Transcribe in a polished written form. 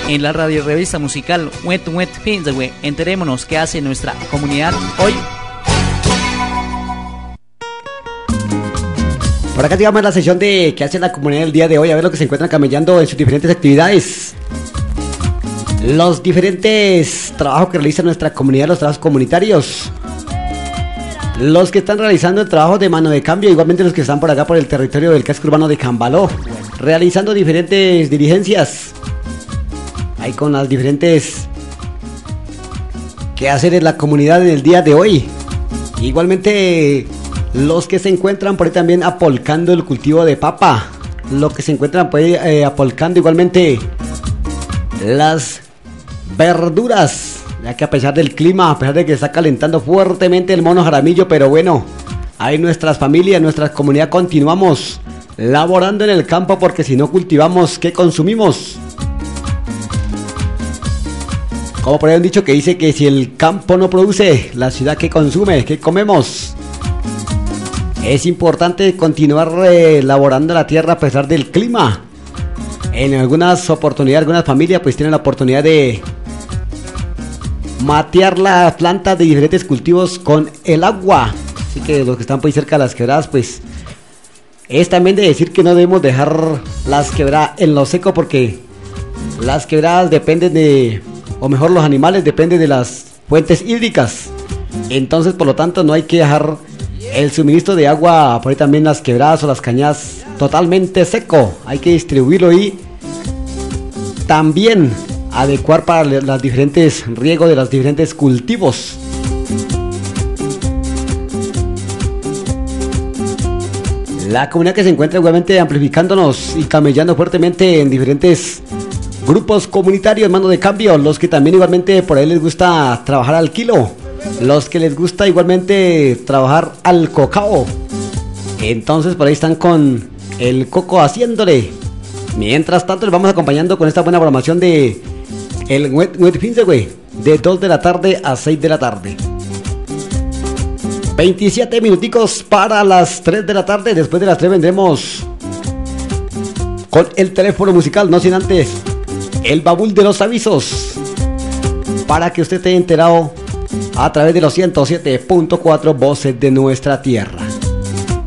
en la radio revista musical Wet Wet Finzagüe. Enterémonos qué hace nuestra comunidad hoy. Por acá llegamos a la sesión de qué hace la comunidad el día de hoy, a ver lo que se encuentran camellando en sus diferentes actividades. Los diferentes trabajos que realiza nuestra comunidad, los trabajos comunitarios. Los que están realizando el trabajo de mano de cambio, igualmente los que están por acá por el territorio del casco urbano de Cambaló, realizando diferentes diligencias. Ahí con las diferentes quehaceres de la comunidad en el día de hoy. Igualmente los que se encuentran por ahí también apolcando el cultivo de papa. Los que se encuentran por ahí apolcando igualmente las verduras. Ya que a pesar del clima, a pesar de que está calentando fuertemente el mono Jaramillo, pero bueno, ahí nuestras familias, nuestra comunidad continuamos laborando en el campo, porque si no cultivamos, ¿qué consumimos? Como por ahí un dicho que dice que si el campo no produce, la ciudad ¿qué consume? ¿Qué comemos? Es importante continuar laborando la tierra a pesar del clima. En algunas oportunidades, algunas familias pues tienen la oportunidad de matear la planta de diferentes cultivos con el agua. Así que los que están por ahí cerca de las quebradas, pues es también de decir que no debemos dejar las quebradas en lo seco, porque las quebradas dependen de, o mejor los animales dependen de las fuentes hídricas. Entonces por lo tanto no hay que dejar el suministro de agua por ahí también las quebradas o las cañadas totalmente seco. Hay que distribuirlo y también adecuar para los diferentes riegos de los diferentes cultivos. La comunidad que se encuentra igualmente amplificándonos y camellando fuertemente en diferentes grupos comunitarios, mano de cambio. Los que también igualmente por ahí les gusta trabajar al kilo, los que les gusta igualmente trabajar al cocao. Entonces por ahí están con el coco haciéndole. Mientras tanto les vamos acompañando con esta buena programación de el Wet Finzagüe, de 2 de la tarde a 6 de la tarde. 27 minuticos para las 3 de la tarde. Después de las 3 vendremos con el teléfono musical, no sin antes el baúl de los avisos, para que usted esté enterado a través de los 107.4 Voces de Nuestra Tierra.